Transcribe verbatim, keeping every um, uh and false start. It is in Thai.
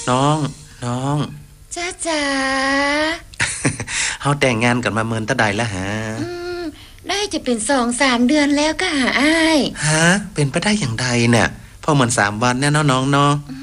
น้องน้องจ้าจ๋าเฮาแต่งงานกันมาเมินตะใดแล้วฮะอืมได้จะเป็นสองสามเดือนแล้วก็หาอ้ายฮะเป็นไปได้อย่างใดเนี่ยพอเหมือนสามวันแน่เนาะน้องเนาะอื